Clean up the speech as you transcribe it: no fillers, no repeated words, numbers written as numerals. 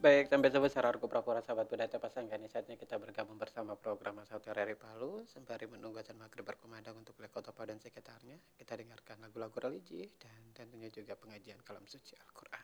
baik, sampai jumpa saudaraku Pura-pura sahabat budaya pasangkan. Saatnya kita bergabung bersama program Satu Hari Palu. Sembari menunggu azan maghrib berkumandang untuk wilayah Kota Palu dan sekitarnya, kita dengarkan lagu-lagu religi dan tentunya juga pengajian kalam suci Al-Quran.